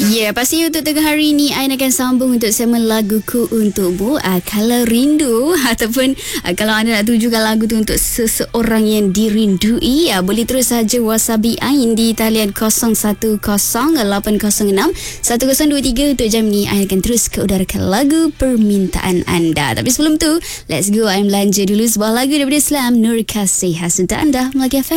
Ya, pasti untuk tengah hari ni Ain akan sambung untuk segmen laguku untukmu. Kalau rindu ataupun kalau anda nak tujukan lagu tu untuk seseorang yang dirindui, boleh terus saja WhatsApp Ain di talian 0108061023 untuk jam ni. Ain akan terus ke udarakan lagu permintaan anda. Tapi sebelum tu, let's go Ain belanja dulu sebuah lagu daripada Islam Nur Kasih khas untuk anda Melaki FM.